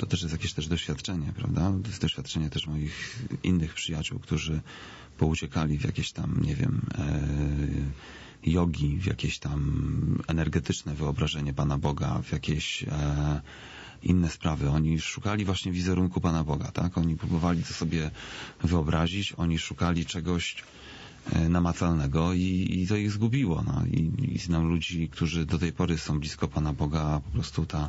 to też jest jakieś też doświadczenie, prawda? To jest doświadczenie też moich innych przyjaciół, którzy pouciekali w jakieś tam, nie wiem, jogi, w jakieś tam energetyczne wyobrażenie Pana Boga, w jakieś inne sprawy. Oni szukali właśnie wizerunku Pana Boga, tak? Oni próbowali to sobie wyobrazić, oni szukali czegoś namacalnego i to ich zgubiło. No. I znam ludzi, którzy do tej pory są blisko Pana Boga, a po prostu ta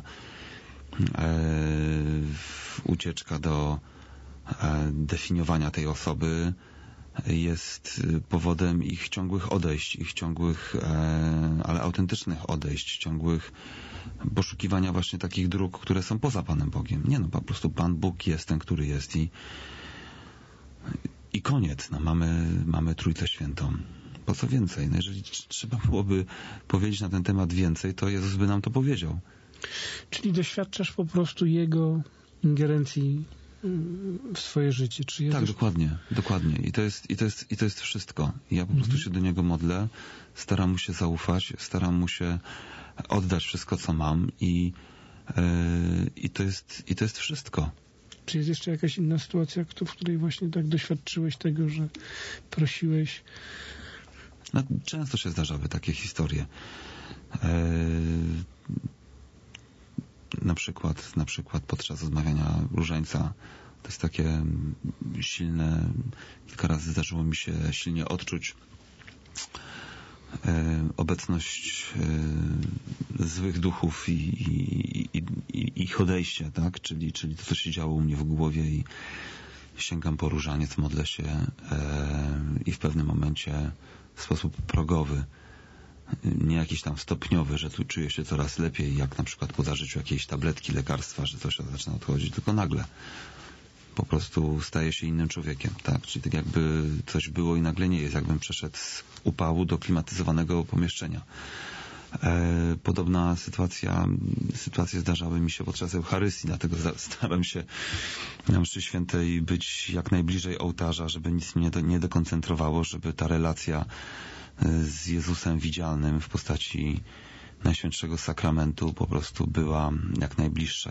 ucieczka do definiowania tej osoby jest powodem ich ciągłych odejść, ich ciągłych, ale autentycznych odejść, ciągłych poszukiwania właśnie takich dróg, które są poza Panem Bogiem. Nie no, po prostu Pan Bóg jest ten, który jest i koniec. No, mamy Trójcę Świętą. Po co więcej? No, jeżeli trzeba byłoby powiedzieć na ten temat więcej, to Jezus by nam to powiedział. Czyli doświadczasz po prostu Jego ingerencji w swoje życie. Czy Jezus... Tak, dokładnie. I to jest wszystko. Ja po prostu się do Niego modlę, staram mu się zaufać, staram mu się oddać wszystko, co mam i to jest wszystko. Czy jest jeszcze jakaś inna sytuacja, w której właśnie tak doświadczyłeś tego, że prosiłeś? No, często się zdarzały takie historie. Na przykład podczas odmawiania różańca. To jest takie silne, kilka razy zdarzyło mi się silnie odczuć obecność złych duchów i ich odejście, tak? Czyli to, co się działo u mnie w głowie i sięgam po różaniec, modlę się i w pewnym momencie w sposób progowy, nie jakiś tam stopniowy, że tu czuję się coraz lepiej, jak na przykład po zażyciu jakiejś tabletki, lekarstwa, że coś zaczyna odchodzić, tylko nagle po prostu staje się innym człowiekiem, tak? Czyli tak jakby coś było i nagle nie jest, jakbym przeszedł z upału do klimatyzowanego pomieszczenia. Podobna sytuacje zdarzały mi się podczas Eucharystii, dlatego staram się na mszy świętej być jak najbliżej ołtarza, żeby nic mnie nie dekoncentrowało, żeby ta relacja z Jezusem widzialnym w postaci Najświętszego Sakramentu po prostu była jak najbliższa,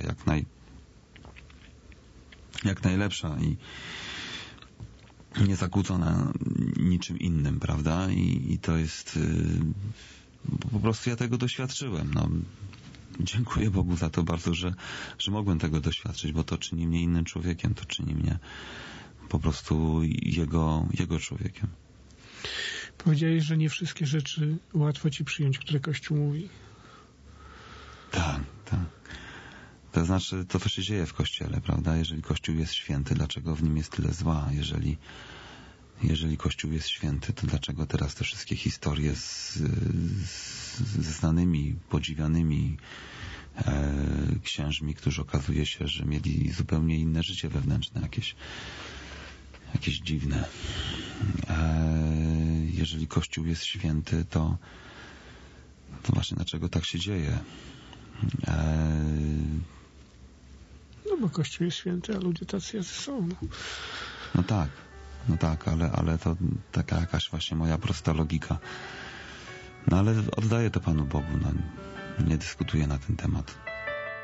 jak najlepsza i niezakłócona niczym innym, prawda? I to jest po prostu ja tego doświadczyłem. No, dziękuję Bogu za to bardzo, że mogłem tego doświadczyć, bo to czyni mnie innym człowiekiem, to czyni mnie po prostu jego człowiekiem. Powiedziałeś, że nie wszystkie rzeczy łatwo ci przyjąć, które Kościół mówi. Tak. To znaczy to, co się dzieje w Kościele, prawda? Jeżeli Kościół jest święty, dlaczego w nim jest tyle zła? Jeżeli Kościół jest święty, to dlaczego teraz te wszystkie historie ze znanymi, podziwianymi księżmi, którzy okazuje się, że mieli zupełnie inne życie wewnętrzne, jakieś dziwne. Jeżeli Kościół jest święty, to właśnie dlaczego tak się dzieje? No bo Kościół jest święty, a ludzie tacy jacy są. No tak, ale to taka jakaś właśnie moja prosta logika. No ale oddaję to Panu Bogu, nie dyskutuję na ten temat.